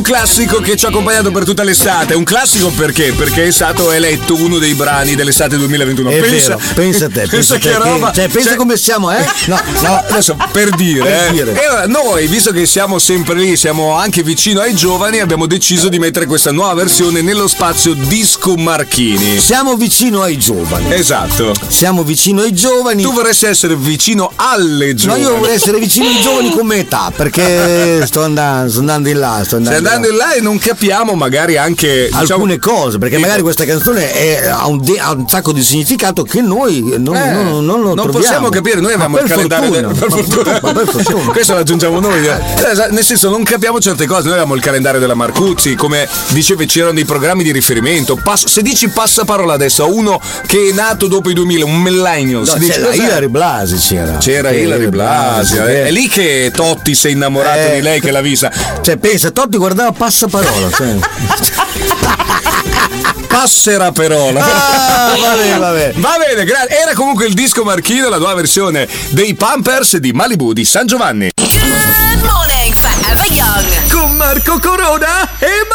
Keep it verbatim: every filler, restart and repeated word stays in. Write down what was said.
Classico che ci ha accompagnato per tutta l'estate. Un classico perché? Perché è stato eletto uno dei brani dell'estate duemilaventuno. È pensa, vero, pensa a te, pensa, pensa te che roba. Cioè, pensa cioè, come siamo, eh? No, no, adesso per dire, per eh. dire. E allora, noi, visto che siamo sempre lì, siamo anche vicino ai giovani, abbiamo deciso di mettere questa nuova versione nello spazio Disco Marchini. Siamo vicino ai giovani. Esatto. Siamo vicino ai giovani. Tu vorresti essere vicino alle giovani. No, io vorrei essere vicino ai giovani come età, perché sto andando, sto andando in là, sto andando, Stai andando in là e non capiamo magari anche diciamo, alcune cose, perché tipo, magari questa canzone è, ha, un de, ha un sacco di significato che noi non, eh, non, non lo non troviamo. possiamo capire, noi abbiamo il calendario del, per fortuna. Ma per fortuna. Questo lo aggiungiamo noi, eh. Nel senso non capiamo certe cose. Noi abbiamo il calendario della Marcuzzi, come dicevi c'erano dei programmi di riferimento. Pass- se dici passaparola adesso a uno che è nato dopo i duemila, un millennial, No, si dice, c'era Ilary Blasi, c'era c'era C'era Ilary Blasi, Blasi, è lì che Totti si è innamorato Eh. di lei, che l'ha vista. Cioè pensa, Totti guardava passaparola, cioè. Passera parola. Ah, vabbè, vabbè. Va bene, gra- era comunque il Disco Marchino, la nuova versione dei Pampers di Malibu di San Giovanni. Good morning, Forever Young. Con Marco Corona e